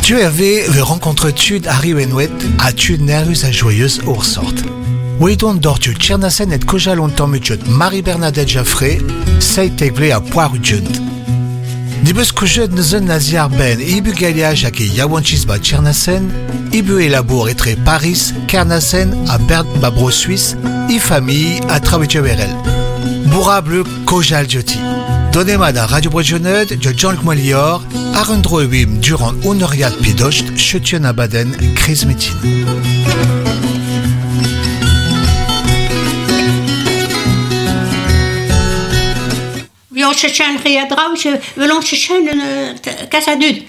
Tu avais rencontre Tud Harry Wenwet à Tud Nerus à joyeuse oursorte. Weidon dortu Tchernasen et koja longtemps mutjot Marie-Bernadette Jaffré, sei tegle à Poirudjunt. Dibus kujet nezen naziar ben ibu galiage à ki yawanchis ba Tchernasen, ibu elabor etre Paris, Kernasen à Bert Babro Suisse, i famille à Trawichewerel. Bourable kojal joti. Donnez-moi da Radio Brejonned, de Jean-Luc Molior, Arendro Wim durant Honoriat Pidocht, Chutien Abaden, Chris Metin. Vi har Tjetjen Riadra, vi har Tjetjen Kassadud.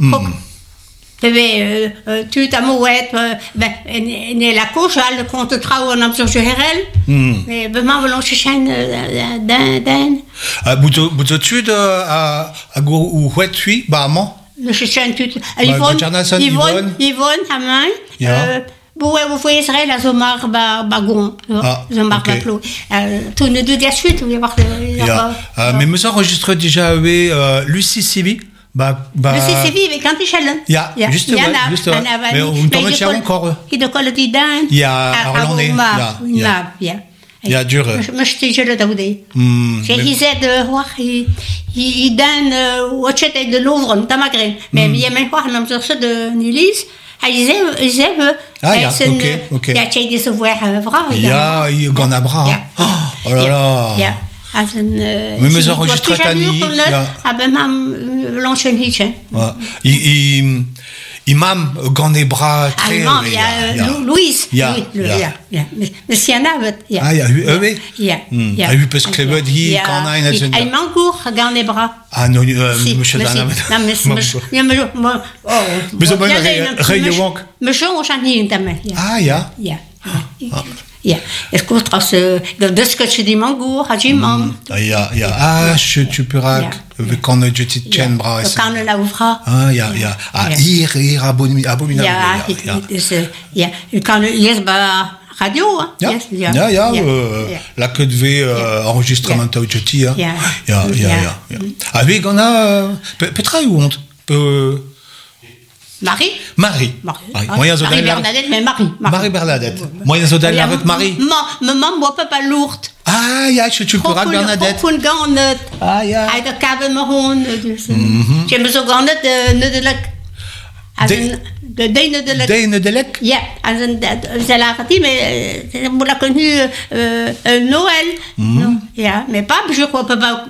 Tu t'as mouet, ne la couche, le compte trau en absurde Herel. Mais vraiment, vi har Tjetjen den. Boutotud à go ou huetui, barman. Le Tjetjen tu. Yvonne, Hamay. Vous voyez Israël à Zomar Bagon, Zomar Baplo. Tout ne doute suite, vous voir. Mais nous enregistrons déjà avec Lucie Sivi. Lucie Sivi avec Antichellen. Justement. Mais on tombe chez encore. Qui de colle d'Idan. Il y a Orlandais. Il y a dur. Je suis le Daoudé. J'ai disais de voir, il donne au chat de Louvre, Tamagren. Mais il y a même pas un homme sur ceux de Nilis. Il y a des sauveurs vrais. Il y a Ganabra. Oh là là. Mais nous enregistrons Tani. Ah ben, l'ancien Hitchen. Imam Ganebra très. Il y a Louise. Il y a. Mais s'il y en a, il y a. Ah, il y a eu. Il y a eu parce que le dit qu'on a une agenda. Il mancourt Ganebra. Ah non, monsieur Dana. Non, mais monsieur, on chante une dame. Ah, ya. Ja, es komt als de discussie die mangoer, had je man. Ja. Ah, tu peux avec quand je te tiens bras. Quand la ouvra. Ah, ja. Ah, hier abominable. Ja, quand yes ba radio, hein. Ja. La que devait enregistrement au jeti, hein. Ja. Avec on a Petra ou honte. Marie Bernadette, mais Marie Bernadette. Moyen Zodal avec Marie. Maman, moi, pas lourde. Ah, ja, tu peux raconter Bernadette. Pour garnet. Ah, ja. Hij de kabel marron. Je me zo garnet de lek. De Dene de lek. Ja, c'est la partie, mais on l'a connu Noël. Ja, mais pas, je crois pas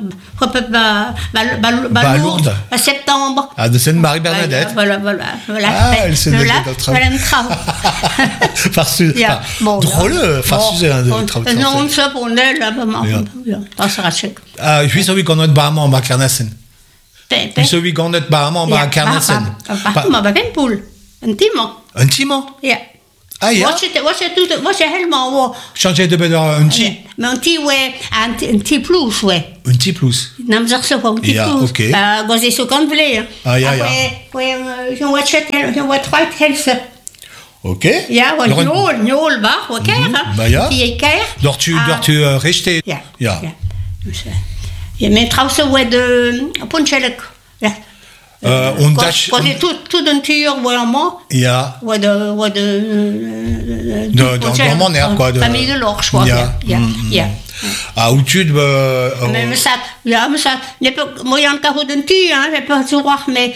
lourde. À septembre. Ah, de Sainte Marie-Bernadette. Voilà. Ah, elle s'est déguisée dans le travail. Farsu. Drôle, farsu, de travail. Non, on sait pour elle, là, vraiment. Ça sera chèque. Ah, je suis celui qu'on a de Bahama en Carnassen. Je suis celui qu'on a de Bahama en Carnassen. Bahama, bah, une poule. Un timon. Ja. Ah, ja. Moi, c'est helemaal. Changer de bedeur un petit. Mais un petit, ouais. Un petit plus, ouais. Un petit plus. Non, mais ça, c'est pas un petit plus. Ok. Gozé ce qu'on voulait. Ah, ja. Ouais, j'en vois trois tels. Ok. Ja, ouais, njol, bah, ok. Bah, ja. Qui est clair. Dois-tu rester? Ja. Ja. Mais trouwens, ouais, de Ponchelek. Ja. On dash. Quand c'est tout d'un tir, vraiment. Ja. Ouais, dans mon air, quoi. Famille de l'or, je crois. Ja. Ah, où tu mais ça, n'est pas moyen de carreau d'un tir, hein, j'ai pas de voir, mais.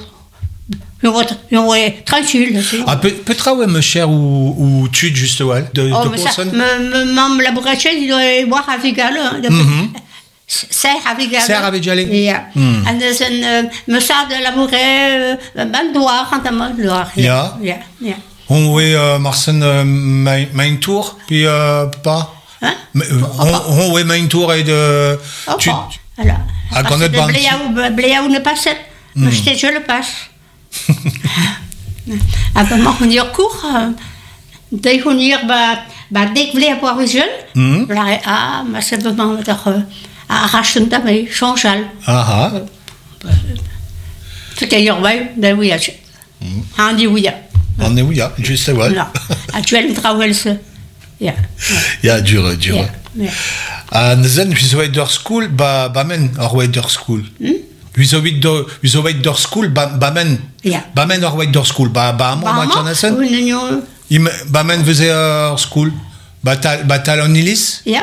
Ouais, tranquille. Ah, peut-être, ouais, me cher ou tu, juste, ouais. De personne. Même la bourrachette, il doit voir avec elle. Serre avec Jalé. Ja. En dat is me staat de labouré, ben doar, quand t'as mal doar. Ja. On voit Marcel main tour, puis pas. Hein? On voit main tour et de. Tu. Alors. À quand notre bande. Bléaou ne passe. Mais je le passe. Après, moi, on y recourt. Dès qu'on y dès que vous voulez avoir un jeune, ah, mais c'est vraiment. Arrache un tabac, changeal. Ah. Tout est urbain, ben oui, on dit oui. On est oui, juste ouais. Actuellement, travail ça. Ja, dur. Nous sommes Weather School, men, or Weather School. Vous avez door school, bamen or white door school, amont, Tchernassen? Bamen faisait school, batal en Ilis? Ja.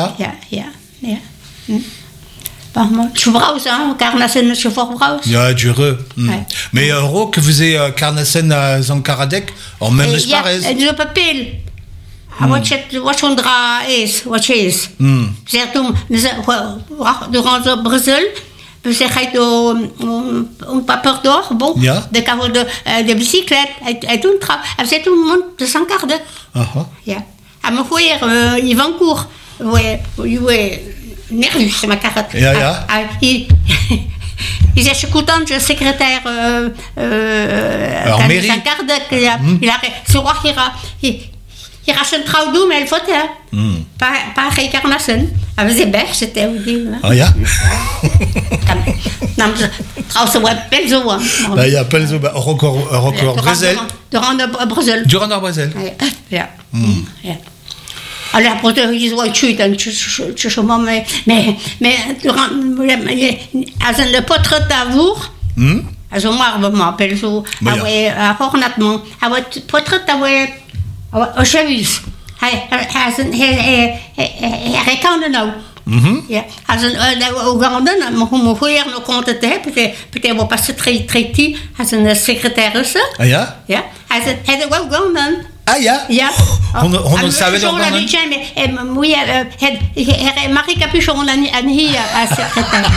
Tu browse, hein, Carnassen, je browse. Ja, dure. Mais Rock faisait Carnassen en Karadek, en même Esparez. Ja, je papel. Wat ondra is, wat is. Zeg toen, durant Brussel. Ze gaat een papier door, bon, de cavo de bicyclette, en toen hij zei toen mond de sankarde. Ja. En me goeie Ivan Koer, nervus, c'est ma carte. Ja. Il zei, je suis content, je suis secrétaire de sankarde, il a je gaat een trouw doen, maar hij vond pas geen Carnassen. Hij was best, c'était ook die. Oh ja? Trouwens, we Pelzo. Ja, Pelzo, record Brussel. Durant Brussel. Durant Brussel. Ja. Alors, pour te dire, ouais, tu es mais durant, als een portret d'avour, als een marbre, Pelzo, hij hornatman, hij portret d'avour. O Chevis. Hij kan er nou. Ja. Als een Oeganden, maar hoe meer nog komt het peut-être wel pas très petit, als een secretaresse. Ah ja? Ja. Hij is wel Oeganden. Ah ja? Ja. On savait Oeganden. Oui, Marie Capuchon en hier als secrétaire.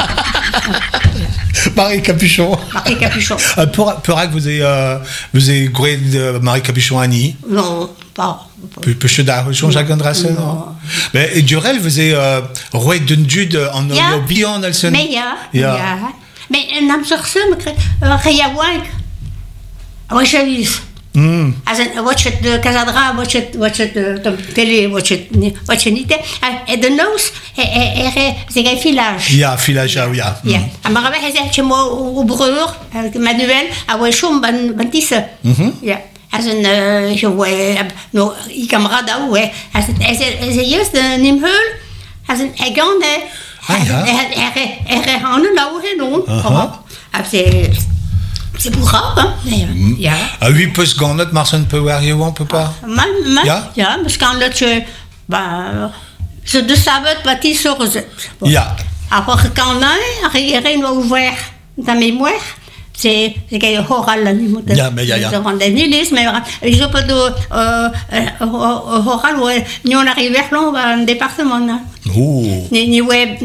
Marie Capuchon. Pour que vous avez goué de Marie Capuchon Annie? Non, pas. Peu d'argent, Jacques Andrassen? Non. Mais Durel faisait roué d'une jude en Bion Nelson. Mais ja. Mais nam sur ça, Ria Wank. Ouais, j'ai vu. Als een watchet de Casadra, watchet de télé, watchet niet. En de noos, c'est un village. Ja, village, ja. Ja. Maar hij zegt je mo broer, Manuel, hij schon ban tisse. Ja. Als een no camarade ouais. Als hij juist in Heul, als een egande. Er handen nou heen. C'est pour grave, hein? Ja. À 8 peut se gagner, Marcel peut voir, on peut pas. Ja, parce que je de sabat bâti sur zet. Ja. Alors quand rien ouvert dans mémoire, c'est qu'il oral la nuit. Ja, mais ja. Je rends des nilis, mais je peux de oral ouais, nous on arrive vers l'on département là. Oh. Ni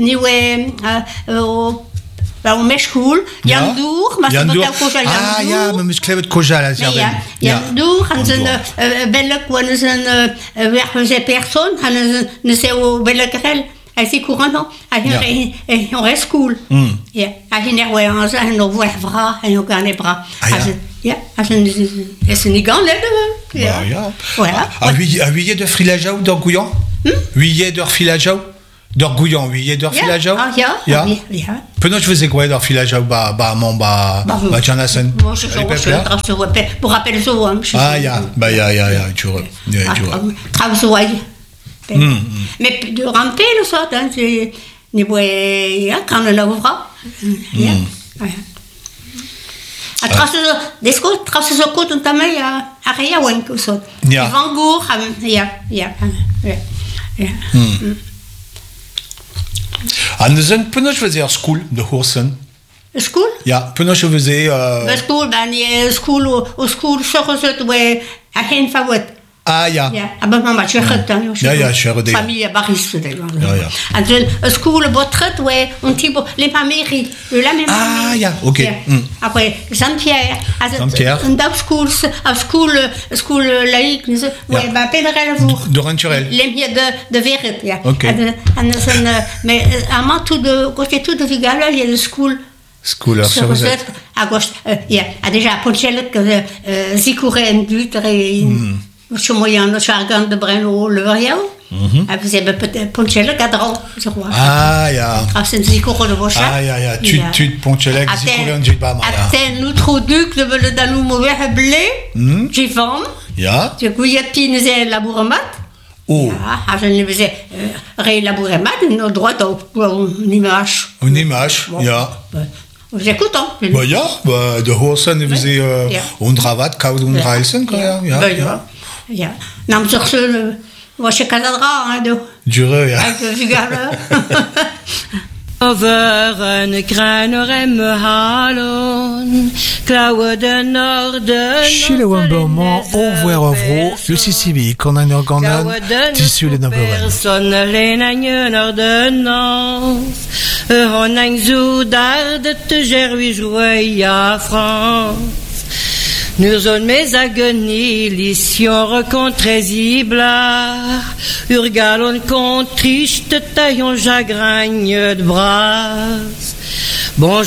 au Meshkoul, Yandour, maar ze betalen Kojal Yandour. Ah ja, maar misschien hebben we het Kojal. Yandour, en zijn belle koen, zijn werkloze persoon, en zijn belle grel. Hij is courant, hij rest cool. Ja, hij is er wel aan zijn, en hij vra, en hij kan niet bra. Ja, hij is niet gaan letten. Ja. À 8 de Frilajau, d'Orgouillan? 8 de Frilajau? D'Orgouillan, 8 de Frilajau? Ja. Peut-être je faisais quoi dans Frilajau, Tchernassen? Moi, je pour rappeler ça, ah, ja, tu vois. Travail. Mais de ramper le soir, c'est quand on l'ouvre. Trouwens, zo goed en daarmee area winkel zo. Van Goer, ja. En er zijn punnen faisait school de Horsen. School? Ja, punnen faisait. School, dan school zorgen ze we geen favoriet. Ah ja. Ja, maar mama, je gaat dan. Ja, je gaat. Familie Baris. Ja. En een school botret we een type les familles de la même. Ah ja, oké. Après Saint-Pierre, een dag school laïque, we ba Pédrel voor. De Renturel. Les de Verret, ja. Oké. En zijn mais à tout de côté tout de Vigala, il y a le school. School sur Rosette. À gauche, ja. Déjà Ponchel que Zikoure en Butre. Je moyen de jargon de Breno le Riel. Ze hebben Ponchelle cadran, je crois. Ah ja. Als een Zikoure de Bocha. Ah ja. Tu Ponchelle Zikoure en Jibba mala. Aten notre duc de le danou mauvais blé. Jifam. Ja. Je couillette pine ze labouremat. Oh. Ja, als je faisait réélaborer mal, on a droit à une image. Une image, bon. Ja. Vous écoutez, hein? Ja, de Horsen hebben ze ondravat, koud onreizen, ja. Ja. Ja. Nou, zeg ze, was je kadadra, hein, do. Dure, ja. Over een kruinerem halon, klauwe de norden. Chile Wemberman, overweer ovro, Lucie Civi, kon een organen, tissu le naberen. Personne lenanje ordonnance, honang zoudard te gerui jouer à France. Nous on mes agonies, l'ission recontraisible, urgalon contriche, taillon jagragne de bras. Bon,